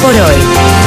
por hoy.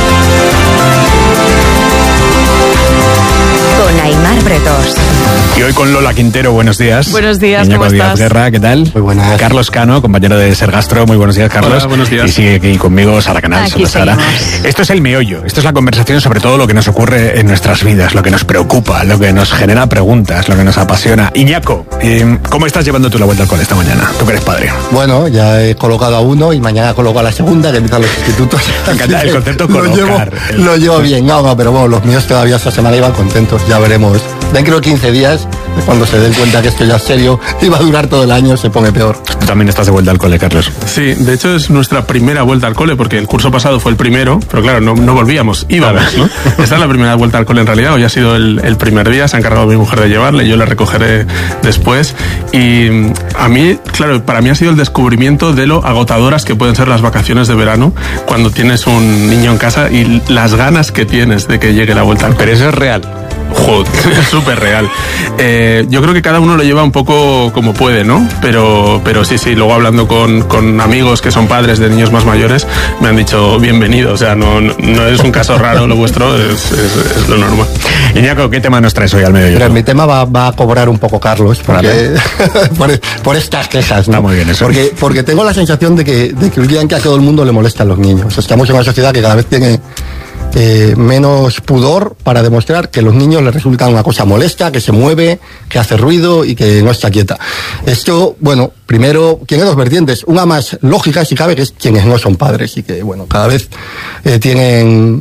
Con Aimar Bretos. Y hoy con Lola Quintero, buenos días. Buenos días, Iñaco ¿cómo Díaz estás? Guerra, ¿qué tal? Muy buenas. Carlos Cano, compañero de Sergastro, muy buenos días, Carlos. Hola, buenos días. Y sigue aquí conmigo Sara Canal. Aquí Sara. seguimos. Esto es el meollo, esto es la conversación sobre todo lo que nos ocurre en nuestras vidas, lo que nos preocupa, lo que nos genera preguntas, lo que nos apasiona. Iñaco, ¿cómo estás llevando tú la vuelta al cole esta mañana? Tú que eres padre. Bueno, ya he colocado a uno y mañana coloco a la segunda, que empiezan los institutos. Me encanta el concepto colocar. Lo llevo bien, no, pero bueno, los míos todavía esta semana iban contentos, ya veremos. Dentro de 15 días, cuando se den cuenta que esto ya es serio y va a durar todo el año, se pone peor. Tú también estás de vuelta al cole, Carlos. Sí, de hecho es nuestra primera vuelta al cole, porque el curso pasado fue el primero, pero claro, no volvíamos, íbamos, ¿no? Esta es la primera vuelta al cole en realidad, hoy ha sido el primer día, se ha encargado mi mujer de llevarle, yo le recogeré después, y a mí, claro, para mí ha sido el descubrimiento de lo agotadoras que pueden ser las vacaciones de verano cuando tienes un niño en casa y las ganas que tienes de que llegue la vuelta al cole. Pero eso es real. Joder, es súper real. Yo creo que cada uno lo lleva un poco como puede, ¿no? Pero sí, luego hablando con amigos que son padres de niños más mayores, me han dicho bienvenido, o sea, no es un caso raro lo vuestro, es lo normal. Iñaco, ¿qué tema nos traes hoy al medio? Pero mi tema va a cobrar un poco Carlos, porque por estas quejas, ¿no? Está muy bien eso. Porque tengo la sensación de que un día en que a todo el mundo le molestan los niños. Estamos en una sociedad que cada vez tiene menos pudor para demostrar que los niños les resulta una cosa molesta, que se mueve, que hace ruido y que no está quieta. Esto, bueno, primero tiene dos vertientes. Una más lógica, si cabe, que es quienes no son padres y que, bueno, cada vez tienen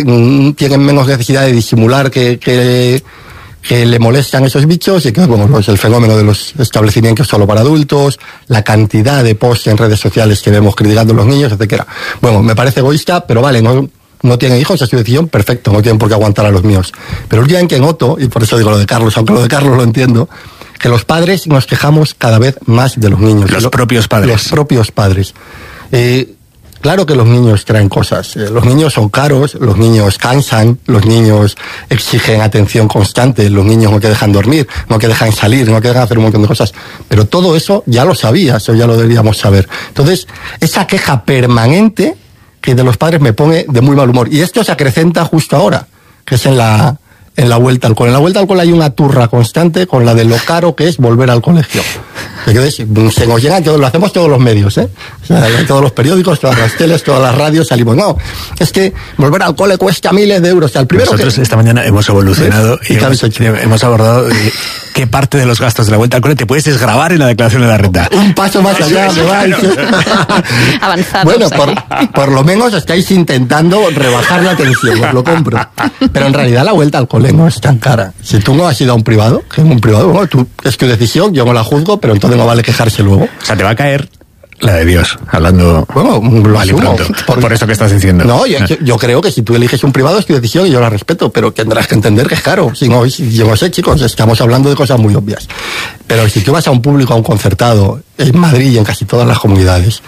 menos necesidad de disimular que le molestan esos bichos y que, bueno, es el fenómeno de los establecimientos solo para adultos, la cantidad de posts en redes sociales que vemos criticando a los niños, etcétera. Bueno, me parece egoísta, pero vale, no tienen hijos, es su decisión, perfecto, no tienen por qué aguantar a los míos. Pero el día en que noto, y por eso digo lo de Carlos, aunque lo de Carlos lo entiendo, que los padres nos quejamos cada vez más de los niños. Los propios padres. Los propios padres. Claro que los niños traen cosas. Los niños son caros, los niños cansan, los niños exigen atención constante, los niños no que dejan dormir, no que dejan salir, no que dejan hacer un montón de cosas. Pero todo eso ya lo sabías, o ya lo deberíamos saber. Entonces, esa queja permanente que de los padres me pone de muy mal humor. Y esto se acrecenta justo ahora, que es en la vuelta al cole. En la vuelta al cole hay una turra constante con la de lo caro que es volver al colegio. Se nos llegan, lo hacemos todos los medios, ¿eh? O sea, todos los periódicos, todas las teles, todas las radios, salimos. No, es que volver al cole cuesta miles de euros. O sea, el primero nosotros esta mañana hemos evolucionado y hemos abordado qué parte de los gastos de la vuelta al cole te puedes desgravar en la declaración de la renta. Un paso más allá, me vais. Avanzados. Bueno, por lo menos estáis intentando rebajar la tensión, os lo compro. Pero en realidad la vuelta al cole no es tan cara. Si tú no has ido a un privado, bueno, es tu decisión, yo no la juzgo, pero entonces no vale quejarse luego. O sea, te va a caer la de Dios, hablando bueno, lo asumo, por eso que estás diciendo. No, yo creo que si tú eliges un privado es tu decisión y yo la respeto, pero tendrás que entender que es caro. Yo no sé, chicos, estamos hablando de cosas muy obvias. Pero si tú vas a un público, a un concertado, en Madrid y en casi todas las comunidades,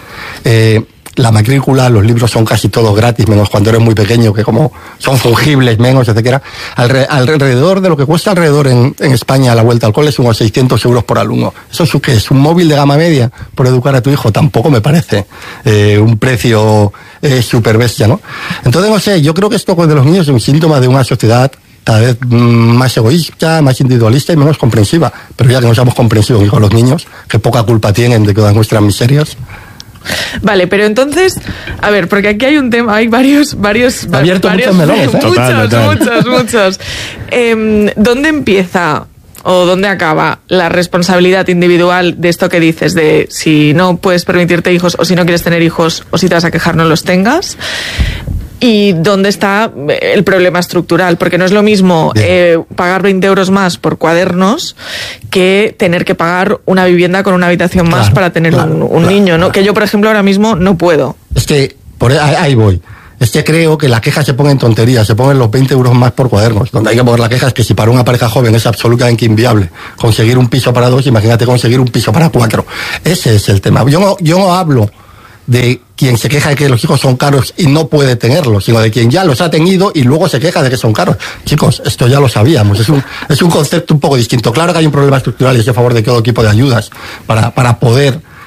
la matrícula, los libros son casi todos gratis, menos cuando eres muy pequeño, que como son fungibles, menos, etcétera. Alrededor de lo que cuesta alrededor en España la vuelta al cole es unos 600 euros por alumno. ¿Eso es qué es? ¿Un móvil de gama media por educar a tu hijo? Tampoco me parece un precio súper bestia, ¿no? Entonces, no sé, yo creo que esto de los niños es un síntoma de una sociedad cada vez más egoísta, más individualista y menos comprensiva. Pero ya que no seamos comprensivos con los niños, que poca culpa tienen de todas nuestras miserias. Vale, pero entonces, a ver, porque aquí hay un tema, hay varios abierto muchos melones, ¿eh? Muchos. ¿Dónde empieza o dónde acaba la responsabilidad individual de esto que dices, de si no puedes permitirte hijos o si no quieres tener hijos o si te vas a quejar no los tengas? ¿Y dónde está el problema estructural? Porque no es lo mismo pagar 20 euros más por cuadernos que tener que pagar una vivienda con una habitación más para tener un niño, ¿no? Que yo, por ejemplo, ahora mismo no puedo. Es que, ahí voy. Es que creo que la queja se pone en tonterías, se ponen los 20 euros más por cuadernos. Donde hay que poner la queja es que si para una pareja joven es absolutamente inviable conseguir un piso para 2, imagínate conseguir un piso para 4. Ese es el tema. Yo no hablo de quien se queja de que los hijos son caros y no puede tenerlos, sino de quien ya los ha tenido y luego se queja de que son caros. Chicos, esto ya lo sabíamos, es un concepto un poco distinto. Claro que hay un problema estructural y estoy a favor de todo tipo de ayudas para poder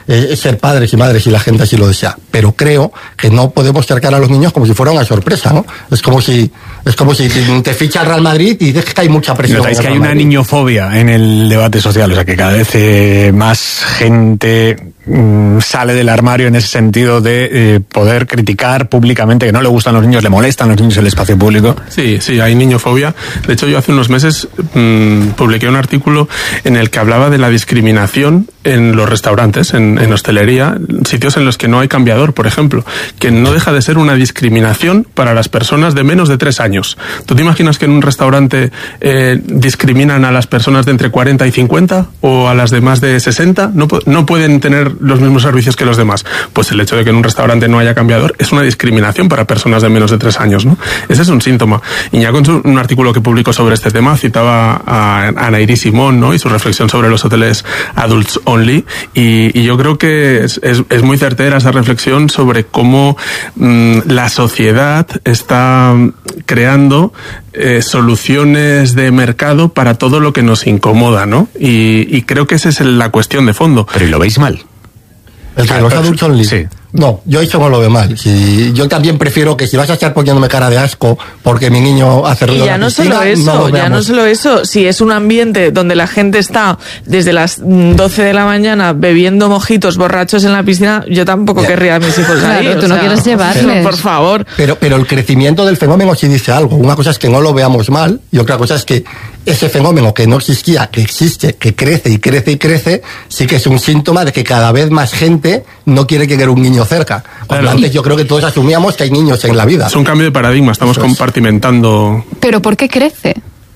ser padres y madres si la gente así lo desea. Pero creo que no podemos tratar a los niños como si fuera una sorpresa, ¿no? Es como si te ficha el Real Madrid y dices que hay mucha presión. ¿Notáis que hay una niñofobia en el debate social? O sea, que cada vez más gente sale del armario en ese sentido de poder criticar públicamente que no le gustan los niños, le molestan los niños en el espacio público. Sí, hay niñofobia. De hecho, yo hace unos meses publiqué un artículo en el que hablaba de la discriminación en los restaurantes, en hostelería, sitios en los que no hay cambiador, por ejemplo, que no deja de ser una discriminación para las personas de menos de 3 años. ¿Tú te imaginas que en un restaurante discriminan a las personas de entre 40 y 50 o a las de más de 60? No pueden tener los mismos servicios que los demás. Pues el hecho de que en un restaurante no haya cambiador es una discriminación para personas de menos de 3 años, ¿no? Ese es un síntoma. Iñaco, en un artículo que publicó sobre este tema, citaba a Anaïri Simón, ¿no? Y su reflexión sobre los hoteles adults only, y yo creo que es muy certera esa reflexión sobre cómo la sociedad está creando soluciones de mercado para todo lo que nos incomoda, ¿no? Y creo que esa es la cuestión de fondo. Pero ¿y lo veis mal? ¿El que los adultos only? Sí. No, yo eso no lo veo mal. Yo también prefiero que si vas a estar poniéndome cara de asco porque mi niño hace ruido y ya en la no piscina, solo eso, no ya no solo eso, si es un ambiente donde la gente está desde las 12 de la mañana bebiendo mojitos borrachos en la piscina, yo tampoco querría a mis hijos ahí. Claro, tú no quieres llevarles. Por favor. Pero el crecimiento del fenómeno sí dice algo. Una cosa es que no lo veamos mal y otra cosa es que ese fenómeno que no existía, que existe, que crece y crece y crece, sí que es un síntoma de que cada vez más gente no quiere que haya un niño cerca. Cuando antes yo creo que todos asumíamos que hay niños en la vida. Es un cambio de paradigma, estamos compartimentando. ¿Pero por qué crece?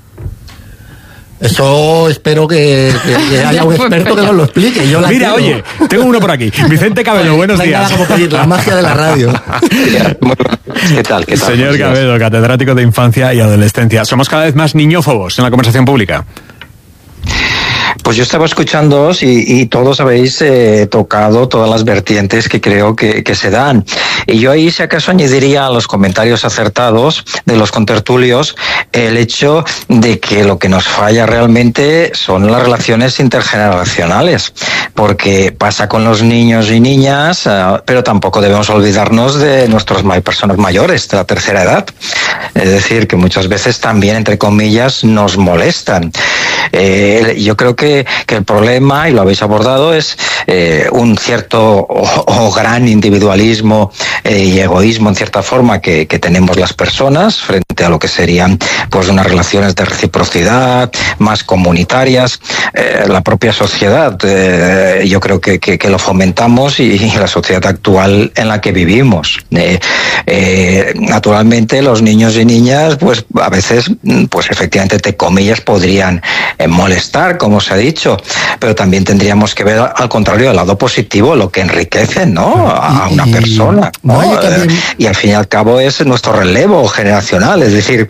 Eso espero que haya un experto que nos lo explique. Mira, oye, tengo uno por aquí. Vicente Cabedo, buenos días. Como pedir la magia de la radio. ¿Qué tal? Señor Cabedo, catedrático de infancia y adolescencia. ¿Somos cada vez más niñófobos en la conversación pública? Pues yo estaba escuchándoos y todos habéis tocado todas las vertientes que creo que se dan. Y yo ahí, si acaso, añadiría a los comentarios acertados de los contertulios el hecho de que lo que nos falla realmente son las relaciones intergeneracionales, porque pasa con los niños y niñas, pero tampoco debemos olvidarnos de nuestras personas mayores, de la tercera edad. Es decir, que muchas veces también, entre comillas, nos molestan. Yo creo que el problema, y lo habéis abordado, es un cierto o gran individualismo y egoísmo, en cierta forma, que tenemos las personas frente a lo que serían pues unas relaciones de reciprocidad más comunitarias. La propia sociedad, yo creo que lo fomentamos, y la sociedad actual en la que vivimos. Naturalmente, los niños y niñas, pues a veces, pues efectivamente, entre comillas, podrían molestar, como se ha dicho, pero también tendríamos que ver, al contrario, el lado positivo, lo que enriquece, ¿no?, a una persona, ¿no? Y al fin y al cabo es nuestro relevo generacional. Es decir,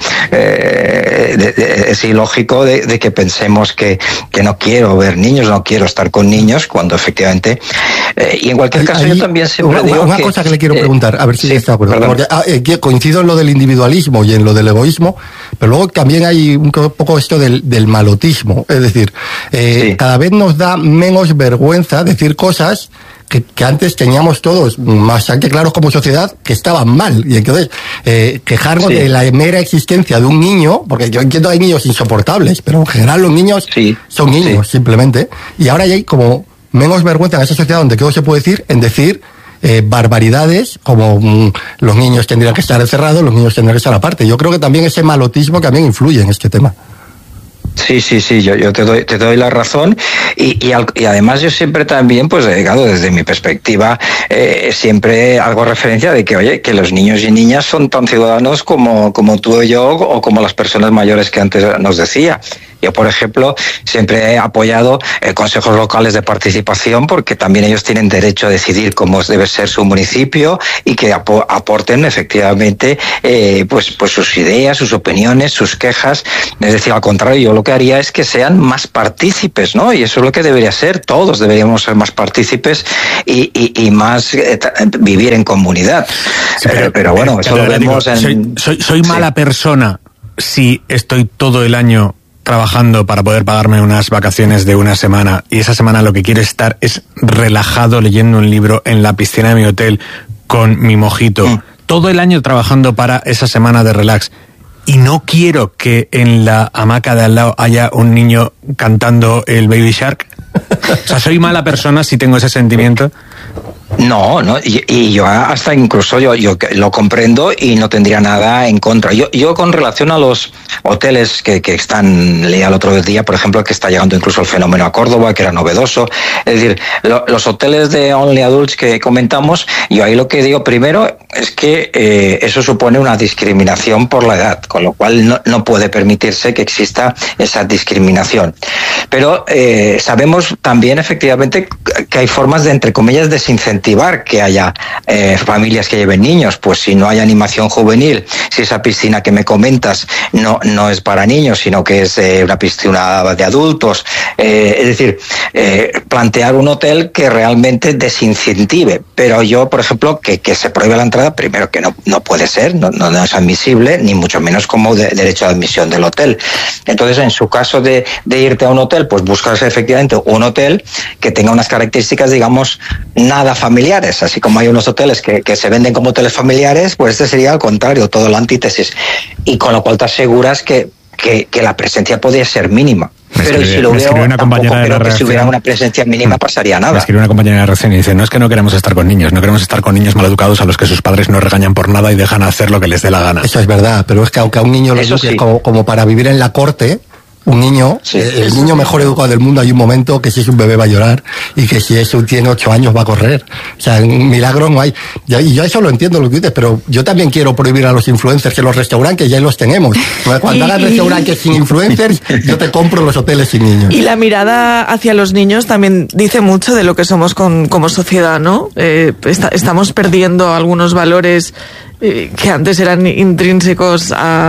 es ilógico de que pensemos que no quiero ver niños, no quiero estar con niños, cuando efectivamente, y en cualquier caso, yo también siempre digo una cosa que le quiero preguntar, a ver si está de acuerdo, porque coincido en lo del individualismo y en lo del egoísmo, pero luego también hay un poco esto del malotismo. Es decir, cada vez nos da menos vergüenza decir cosas que antes teníamos todos bastante claros como sociedad que estaban mal. Y entonces, quejarnos de la mera existencia de un niño, porque yo entiendo que hay niños insoportables, pero en general los niños son niños, simplemente. Y ahora ya hay como menos vergüenza en esa sociedad donde todo se puede decir, en decir barbaridades como los niños tendrían que estar encerrados, los niños tendrían que estar aparte. Yo creo que también ese malotismo también influye en este tema. Sí, yo te doy la razón, y además yo siempre también, pues claro, desde mi perspectiva, siempre hago referencia de que, oye, que los niños y niñas son tan ciudadanos como tú y yo, o como las personas mayores que antes nos decía. Yo, por ejemplo, siempre he apoyado consejos locales de participación, porque también ellos tienen derecho a decidir cómo debe ser su municipio, y que aporten efectivamente pues sus ideas, sus opiniones, sus quejas. Es decir, al contrario, yo lo que haría es que sean más partícipes, ¿no? Y eso es lo que debería ser. Todos deberíamos ser más partícipes y más vivir en comunidad. Sí, pero bueno, eso lo vemos en... Soy mala persona si estoy todo el año trabajando para poder pagarme unas vacaciones de una semana y esa semana lo que quiero estar es relajado leyendo un libro en la piscina de mi hotel con mi mojito, todo el año trabajando para esa semana de relax, y no quiero que en la hamaca de al lado haya un niño cantando el Baby Shark. O sea, soy mala persona si tengo ese sentimiento. No, y yo hasta incluso yo lo comprendo y no tendría nada en contra. Yo con relación a los hoteles que están, leía el otro día, por ejemplo, que está llegando incluso el fenómeno a Córdoba, que era novedoso. Es decir, los hoteles de Only Adults que comentamos, yo ahí lo que digo primero es que eso supone una discriminación por la edad, con lo cual no puede permitirse que exista esa discriminación. Pero sabemos también efectivamente que hay formas de, entre comillas, desincentivar que haya familias que lleven niños. Pues si no hay animación juvenil, si esa piscina que me comentas no es para niños, sino que es una piscina de adultos, es decir, plantear un hotel que realmente desincentive. Pero yo, por ejemplo, que se prohíbe la entrada, primero que no puede ser, no es admisible, ni mucho menos como derecho de admisión del hotel. Entonces, en su caso de irte a un hotel, pues buscas efectivamente un hotel que tenga unas características, digamos, nada familiares. Así como hay unos hoteles que se venden como hoteles familiares, pues este sería al contrario, todo la antítesis. Y con lo cual te aseguras que la presencia podría ser mínima. Pero si lo veo, tampoco creo que si hubiera una presencia mínima pasaría nada. Me escribe una compañera de reacción y dice, no es que no queremos estar con niños, no queremos estar con niños maleducados a los que sus padres no regañan por nada y dejan hacer lo que les dé la gana. Eso es verdad, pero es que aunque a un niño lo eduque sí, como para vivir en la corte, un niño, el niño mejor educado del mundo, hay un momento que si es un bebé va a llorar y que si tiene 8 años va a correr. O sea, un milagro no hay. Y yo eso lo entiendo lo que dices, pero yo también quiero prohibir a los influencers que los restaurantes ya los tenemos. Cuando hagan restaurantes sin influencers, yo te compro los hoteles sin niños. Y la mirada hacia los niños también dice mucho de lo que somos como sociedad, ¿no? Estamos perdiendo algunos valores que antes eran intrínsecos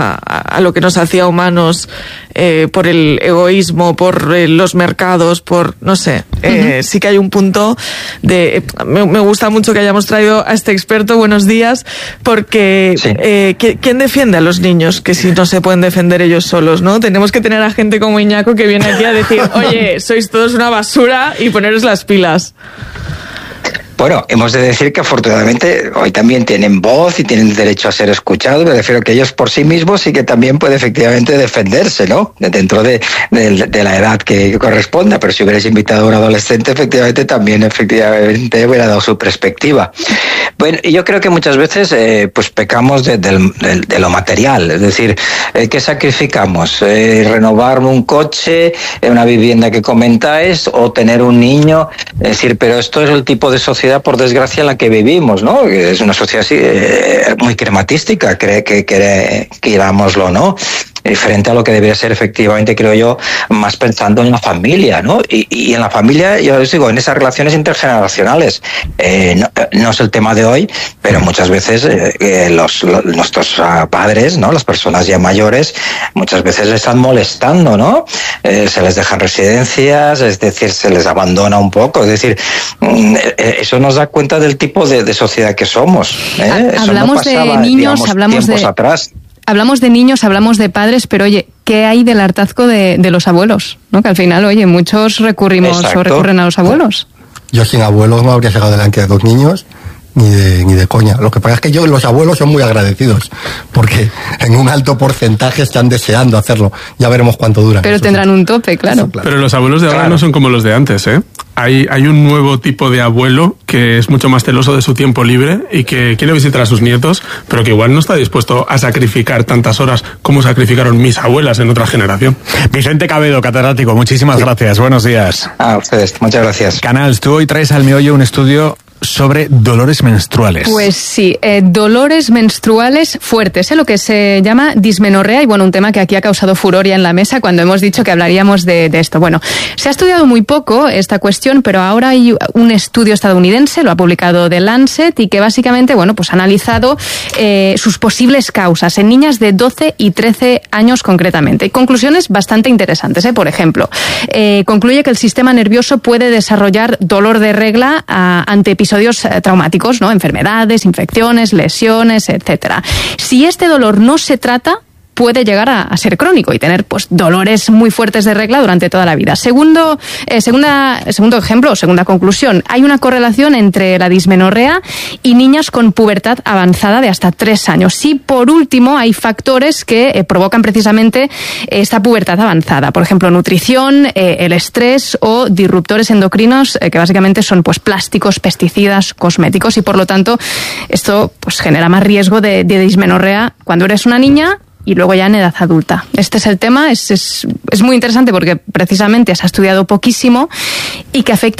a lo que nos hacía humanos, por el egoísmo, por los mercados, por, no sé, sí que hay un punto de... Me gusta mucho que hayamos traído a este experto, buenos días, porque ¿quién defiende a los niños que si no se pueden defender ellos solos, ¿no? Tenemos que tener a gente como Iñaco que viene aquí a decir, oye, sois todos una basura y poneros las pilas. Bueno, hemos de decir que afortunadamente hoy también tienen voz y tienen derecho a ser escuchados. Me refiero que ellos por sí mismos sí que también pueden efectivamente defenderse, ¿no? Dentro de la edad que corresponda. Pero si hubierais invitado a un adolescente, efectivamente hubiera dado su perspectiva. Bueno, y yo creo que muchas veces pues pecamos de lo material. Es decir, ¿qué sacrificamos? ¿Renovar un coche, una vivienda que comentáis, o tener un niño? Es decir, pero esto es el tipo de sociedad, por desgracia, en la que vivimos, ¿no? Es una sociedad así, muy crematística, querámoslo, ¿no? Frente a lo que debería ser efectivamente, creo yo, más pensando en la familia, ¿no? Y en la familia, yo les digo, en esas relaciones intergeneracionales. No es el tema de hoy, pero muchas veces nuestros padres, ¿no? Las personas ya mayores, muchas veces les están molestando, ¿no? Se les dejan residencias, es decir, se les abandona un poco. Es decir, eso nos da cuenta del tipo de sociedad que somos. Hablamos eso no pasaba, de niños, digamos, hablamos tiempos atrás. Hablamos de niños, hablamos de padres, pero oye, ¿qué hay del hartazgo de los abuelos? ¿No? Que al final, oye, muchos recurren a los abuelos. Yo sin abuelos no habría sacado adelante a 2 niños, ni de coña. Lo que pasa es que los abuelos son muy agradecidos, porque en un alto porcentaje están deseando hacerlo. Ya veremos cuánto dura. Pero tendrán un tope, claro. Pero los abuelos de ahora no son como los de antes, ¿eh? Hay un nuevo tipo de abuelo que es mucho más celoso de su tiempo libre y que quiere visitar a sus nietos, pero que igual no está dispuesto a sacrificar tantas horas como sacrificaron mis abuelas en otra generación. Vicente Cabedo, catedrático, muchísimas gracias. Buenos días. A ustedes, muchas gracias. Canals, tú hoy traes al meollo un estudio sobre dolores menstruales. Pues sí, dolores menstruales fuertes, lo que se llama dismenorrea, y bueno, un tema que aquí ha causado furor ya en la mesa cuando hemos dicho que hablaríamos de esto. Bueno, se ha estudiado muy poco esta cuestión, pero ahora hay un estudio estadounidense, lo ha publicado The Lancet, y que básicamente, bueno, pues ha analizado sus posibles causas en niñas de 12 y 13 años concretamente. Y conclusiones bastante interesantes, por ejemplo, concluye que el sistema nervioso puede desarrollar dolor de regla ante episodios traumáticos, ¿no? Enfermedades, infecciones, lesiones, etcétera. Si este dolor no se trata, puede llegar a ser crónico y tener pues dolores muy fuertes de regla durante toda la vida. Segundo ejemplo, o segunda conclusión, hay una correlación entre la dismenorrea y niñas con pubertad avanzada de hasta 3 años. Y por último, hay factores que provocan precisamente esta pubertad avanzada. Por ejemplo, nutrición, el estrés o disruptores endocrinos, que básicamente son pues plásticos, pesticidas, cosméticos, y por lo tanto esto pues genera más riesgo de dismenorrea cuando eres una niña y luego ya en edad adulta. Este es el tema, es muy interesante porque precisamente se ha estudiado poquísimo y que afecta